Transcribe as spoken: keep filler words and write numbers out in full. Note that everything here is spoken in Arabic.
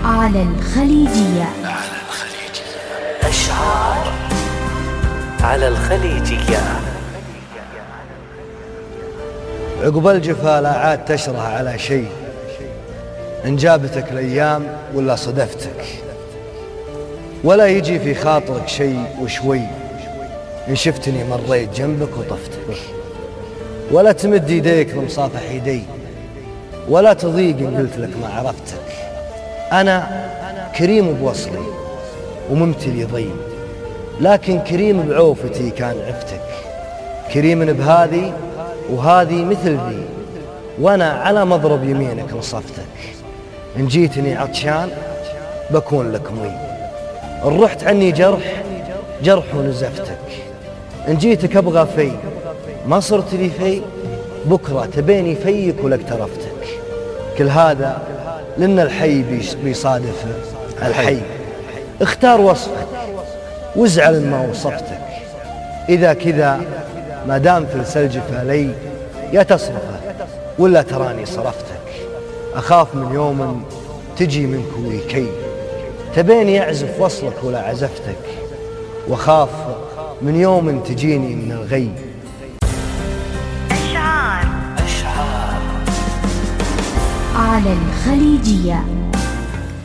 على الخليجية. على الخليجية أشعار على الخليجية. عقب الجفا لا عاد تشره على شيء، إن جابتك الأيام ولا صدفتك، ولا يجي في خاطرك شيء وشوي إن شفتني مريت جنبك وطفتك، ولا تمد يديك لمصافح يدي، ولا تضيق إن قلت لك ما عرفتك. أنا كريم بوصلي وممتلي ضي، لكن كريم بعوفتي كان عفتك. كريم بهذي وهذي مثل ذي، وأنا على مضرب يمينك نصفتك. إن جيتني عطشان بكون لك مي، إن رحت عني جرح جرح ونزفتك. إن جيتك أبغى في ما صرت لي في، بكرة تبيني فيك ولك ترفتك. كل هذا لأن الحي بيصادف الحي. اختار وصفك وازعل ما وصفتك، إذا كذا ما دام في السلجفة لي يا تصرفه ولا تراني صرفتك. أخاف من يوم تجي منك ويكي، تبيني أعزف وصلك ولا عزفتك، وخاف من يوم تجيني من الغي. أشعار على الخليجية.